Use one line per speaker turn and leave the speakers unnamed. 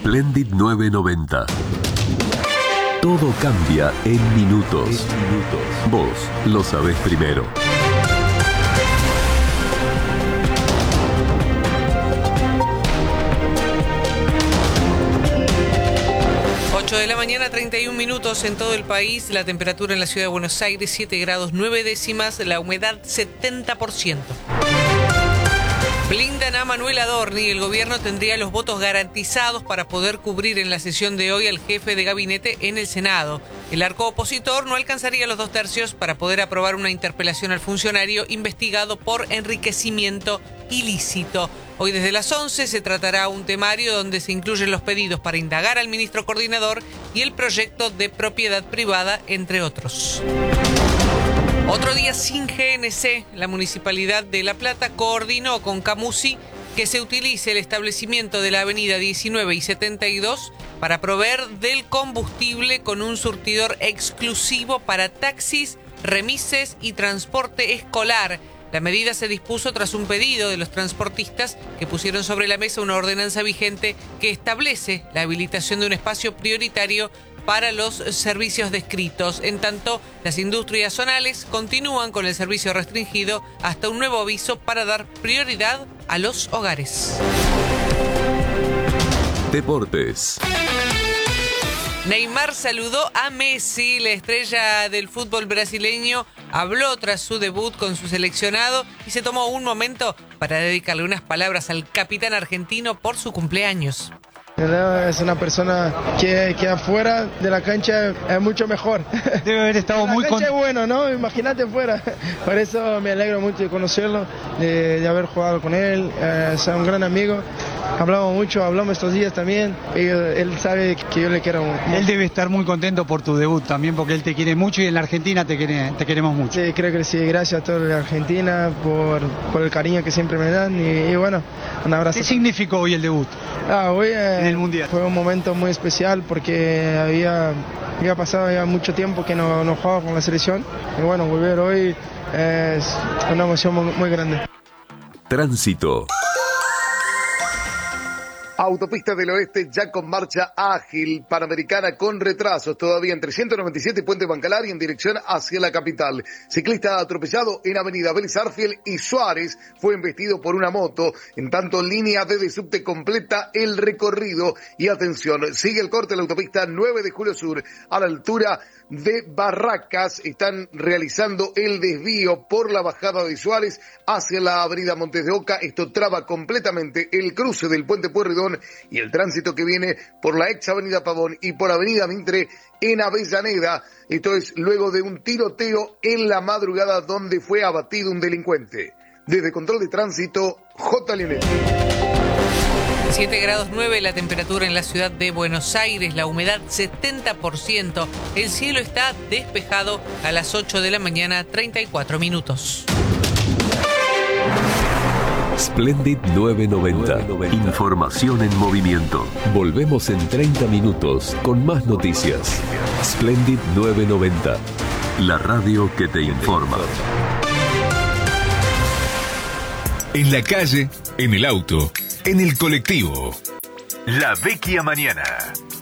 Splendid 990. Todo cambia en minutos. Vos lo sabés primero.
8 de la mañana, 31 minutos en todo el país. La temperatura en la ciudad de Buenos Aires, 7 grados 9 décimas. La humedad, 70%. Blindan a Manuel Adorni. El gobierno tendría los votos garantizados para poder cubrir en la sesión de hoy al jefe de gabinete en el Senado. El arco opositor no alcanzaría los 2/3 para poder aprobar una interpelación al funcionario investigado por enriquecimiento ilícito. Hoy desde las 11 se tratará un temario donde se incluyen los pedidos para indagar al ministro coordinador y el proyecto de propiedad privada, entre otros. Otro día sin GNC. La Municipalidad de La Plata coordinó con Camusi que se utilice el establecimiento de la avenida 19 y 72 para proveer del combustible con un surtidor exclusivo para taxis, remises y transporte escolar. La medida se dispuso tras un pedido de los transportistas que pusieron sobre la mesa una ordenanza vigente que establece la habilitación de un espacio prioritario para los servicios descritos. En tanto, las industrias zonales continúan con el servicio restringido hasta un nuevo aviso para dar prioridad a los hogares.
Deportes.
Neymar saludó a Messi. La estrella del fútbol brasileño habló tras su debut con su seleccionado y se tomó un momento para dedicarle unas palabras al capitán argentino por su cumpleaños.
Es una persona que afuera de la cancha es mucho mejor.
Debe haber estado muy
contento. La cancha es bueno, ¿no? Imagínate fuera. Por eso me alegro mucho de conocerlo, de haber jugado con él. Es un gran amigo. Hablamos mucho, hablamos estos días también. Él sabe que yo le quiero mucho.
Él debe estar muy contento por tu debut también, porque él te quiere mucho y en la Argentina te queremos mucho.
Sí, creo que sí. Gracias a toda la Argentina por el cariño que siempre me dan. Y bueno, un abrazo.
¿Qué significó hoy el debut?
Hoy
en el Mundial.
Fue un momento muy especial porque había pasado ya mucho tiempo que no jugaba con la selección. Y bueno, volver hoy es una emoción muy grande.
Tránsito.
Autopista del Oeste ya con marcha ágil, Panamericana con retrasos todavía entre 197 y Puente Bancalari en dirección hacia la capital. Ciclista atropellado en Avenida Vélez Arfiel y Suárez fue embestido por una moto. En tanto, línea D de subte completa el recorrido. Y atención, sigue el corte de la autopista 9 de Julio Sur a la altura de Barracas. Están realizando el desvío por la bajada de Suárez hacia la avenida Montes de Oca. Esto traba completamente el cruce del puente Pueyrredón y el tránsito que viene por la ex avenida Pavón y por avenida Mitre en Avellaneda. Esto es luego de un tiroteo en la madrugada donde fue abatido un delincuente. Desde Control de Tránsito, J. Lionel.
7 grados 9 la temperatura en la ciudad de Buenos Aires, la humedad 70%, el cielo está despejado a las 8 de la mañana, 34 minutos.
Splendid 990. Información en movimiento. Volvemos en 30 minutos con más noticias. Splendid 990. La radio que te informa.
En la calle, en el auto, en el colectivo. La Vecchia Mañana.